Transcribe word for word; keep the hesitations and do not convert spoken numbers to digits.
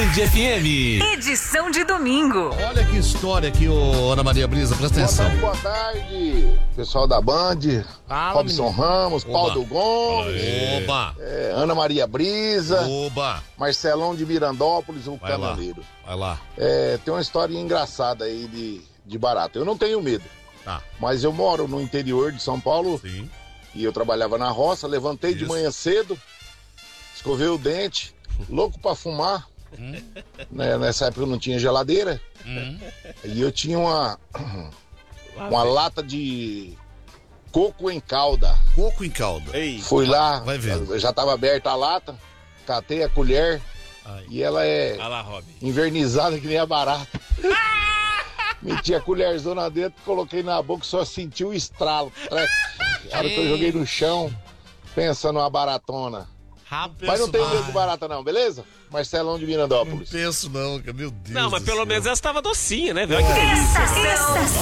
Band F M. Edição de domingo. Olha que história aqui, ô Ana Maria Brisa, presta atenção. Boa tarde, boa tarde, pessoal da Band, Fala, Robson menino. Ramos, Oba. Paulo Gomes, Oba, é, Ana Maria Brisa, oba. Marcelão de Mirandópolis, o Vai lá, Cananeiro. vai lá. É, tem uma história engraçada aí de, de barata. Eu não tenho medo, Tá, mas eu moro no interior de São Paulo sim. e eu trabalhava na roça, levantei de Isso. manhã cedo, escovei o dente, louco pra fumar. Hum. Né, nessa época eu não tinha geladeira Hum. e eu tinha uma, uma lata de coco em calda. Coco em calda. Ei, Fui lá, vai vendo. já estava aberta a lata, catei a colher Ai. e ela é olha lá, Rob. invernizada que nem a barata. Meti a colherzona dentro, coloquei na boca, só senti o estralo. Treco. A hora que eu joguei no chão, pensa numa baratona. Rapaz. Mas não tem Ai. medo de barata não, beleza? Marcelão de Não Mirandópolis. penso não, cara. Meu Deus Não, mas do pelo céu. menos essa tava docinha, né? Olha que delícia. Estação